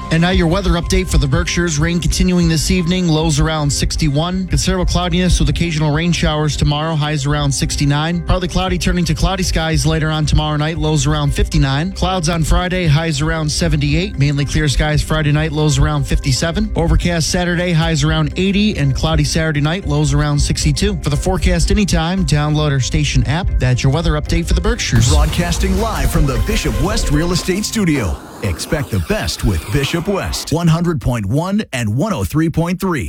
And now your weather update for the Berkshires. Rain continuing this evening, lows around 61. Considerable cloudiness with occasional rain showers tomorrow, highs around 69. Partly cloudy turning to cloudy skies later on tomorrow night, lows around 59. Clouds on Friday, highs around 78. Mainly clear skies Friday night, lows around 57. Overcast Saturday, highs around 80. And cloudy Saturday night, lows around 62. For the forecast anytime, download our station app. That's your weather update for the Berkshires. Broadcasting live from the Bishop West Real Estate Studio. Expect the best with Bishop West, 100.1 and 103.3.